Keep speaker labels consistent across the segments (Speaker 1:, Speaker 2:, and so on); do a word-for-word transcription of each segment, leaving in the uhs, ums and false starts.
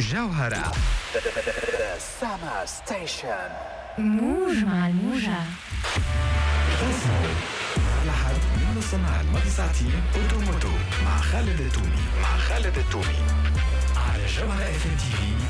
Speaker 1: جوهرة سما ستيشن
Speaker 2: موج مع الموجة
Speaker 1: لحد من نص النهار لمدة ساعتين أوتوموتو مع خالد التومي مع خالد التومي على جوهرة اف ام تي في.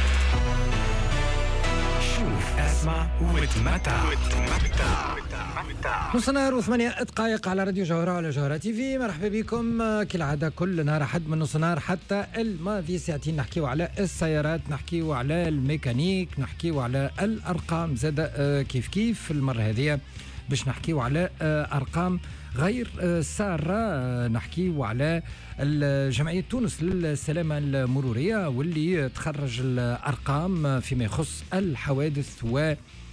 Speaker 1: شوف اسمع وتمتع وتمتع.
Speaker 3: نص نهار وثمانية دقائق على راديو جوهرة على جوهرة تي في. مرحبا بكم كالعادة كل نهار حد من نص نهار حتى الماضي ساعتين نحكيو على السيارات، نحكيو على الميكانيك، نحكيو على الأرقام زاد كيف كيف. المرة هذه باش نحكيو على أرقام غير سارة، نحكيو على جمعية تونس للسلامة المرورية واللي تخرج الأرقام فيما يخص الحوادث و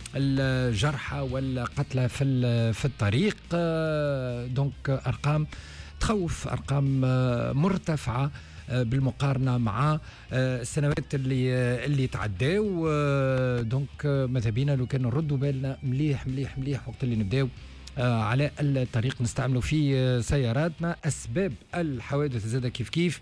Speaker 3: الجرحى والقتلى في في الطريق. دونك ارقام تخوف، ارقام مرتفعه بالمقارنه مع السنوات اللي اللي تعداو. دونك ماذا بينا لو كان نردوا بالنا مليح مليح مليح وقت اللي نبداو على الطريق نستعملوا فيه سياراتنا. اسباب الحوادث زاده كيف كيف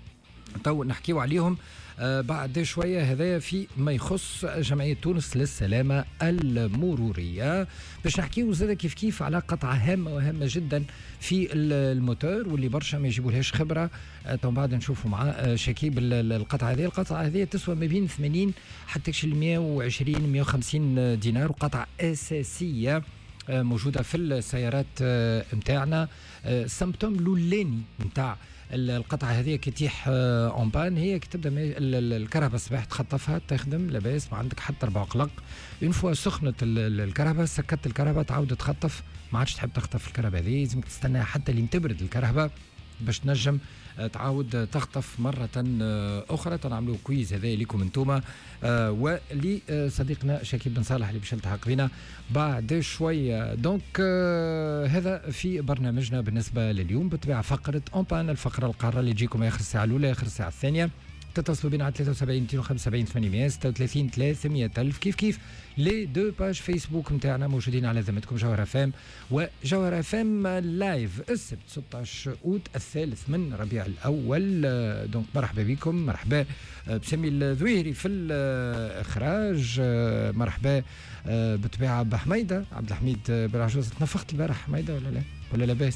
Speaker 3: تو نحكيو عليهم آه بعد شوية. هذا في ما يخص جمعية تونس للسلامة المرورية. باش نحكيو زاد كيف كيف على قطعة هامة وهامة جدا في الموتور واللي برشا ما يجيبولهاش خبرة. آه تو بعد نشوفوا مع آه شكيب القطعة هذه. القطعة هذه تسوى ما بين ثمانين حتى مئة وعشرين مئة وخمسين دينار، وقطعة أساسية آه موجودة في السيارات آه متاعنا. آه سمبتوم لولاني متاع القطعة هذه كي تيح اون بان هي كي تبدا الكهرباء الصباح تخطفها تخدم لاباس، ما عندك حتى ربع قلق. اون فوا سخنت الكهرباء سكت الكهرباء تعاود تخطف، ما عادش تحب تخطف الكهرباء هذه، لازمك تستنى حتى لين تبرد الكهرباء باش تنجم تعاود تخطف مرة أخرى. تنعملوا كويز هذا ليكم انتوما آه ولصديقنا شكيب بن صالح اللي باش يلتحق بنا بعد شوية. دونك آه هذا في برنامجنا بالنسبة لليوم. بطبيعة فقرة اون بان، الفقرة القارة اللي تجيكم آخر الساعة الأولى آخر الساعة الثانية. تتصلوا بنا على ثلاثة وسبعين مئتين وخمسة وسبعين ثمانمئة وستة وثلاثين ثلاثمئة ألف. كيف كيف لي دو باج فيسبوك متاعنا موجودين على ذمتكم، جوهرة فام وجوهرة فام لايف. السبت ستة عشر أوت الثالث من ربيع الأول. دونك مرحبا بكم، مرحبا بسمي الذويري في الإخراج، مرحبا بطبيعة بحميدة عبد الحميد بالعجوز. تنفخت البارح حميدة ولا لا ولا لاباس؟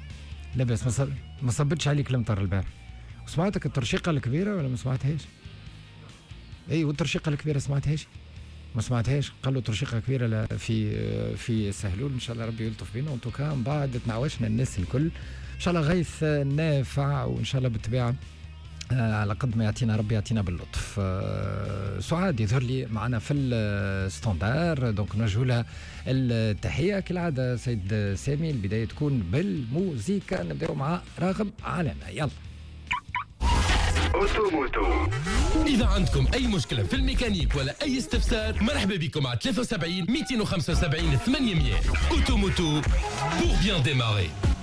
Speaker 3: لاباس ما صبتش عليك المطر البارح. سمعتك الترشيقة الكبيرة ولا ما سمعتهاش؟ اي والترشيقة الكبيرة سمعتهاش؟ ما سمعتهاش؟ قالوا ترشيقة كبيرة في في سهلول. ان شاء الله ربي يلطف بينا وانتو كان بعد تنعوشنا الناس الكل ان شاء الله غيث نافع، وان شاء الله بالطبيعة آه على قد ما يعطينا ربي يعطينا باللطف. آه سعاد يظهر لي معنا في الستاندار، دونك نوجه لها التحية كالعادة. سيد سامي البداية تكون بالموسيقى، نبداو مع راغب علامة. يلا
Speaker 1: أوتوموتو.
Speaker 4: إذا عندكم أي مشكلة في الميكانيك ولا أي استفسار مرحبا بكم على ثلاثة وسبعين مئتين وخمسة وسبعين ثمانمئة. أوتوموتو pour bien démarrer.